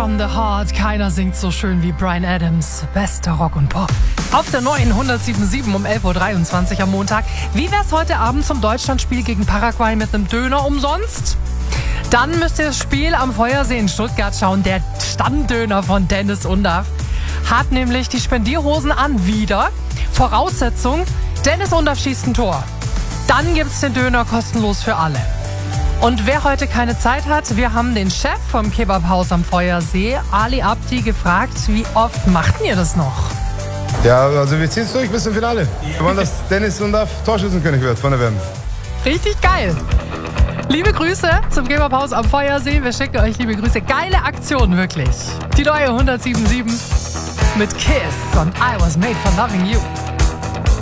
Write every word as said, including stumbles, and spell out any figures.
from the Heart. Keiner singt so schön wie Bryan Adams. Bester Rock und Pop. Auf der neuen hundertsieben Komma sieben um elf Uhr dreiundzwanzig am Montag. Wie wär's heute Abend zum Deutschlandspiel gegen Paraguay mit einem Döner umsonst? Dann müsst ihr das Spiel am Feuersee in Stuttgart schauen. Der Stammdöner von Dennis Undaff hat nämlich die Spendierhosen an wieder. Voraussetzung, Dennis Undaff schießt ein Tor. Dann gibt's den Döner kostenlos für alle. Und wer heute keine Zeit hat, wir haben den Chef vom Kebabhaus am Feuersee, Ali Abdi, gefragt, wie oft macht ihr das noch? Ja, also wir ziehen es durch bis zum Finale. Wir wollen, dass Dennis Undaff Torschützenkönig wird von der W M. Richtig geil. Liebe Grüße zum Kebabhaus am Feuersee. Wir schicken euch liebe Grüße. Geile Aktion, wirklich. Die neue hundertsieben Komma sieben mit Kiss und I Was Made for Loving You.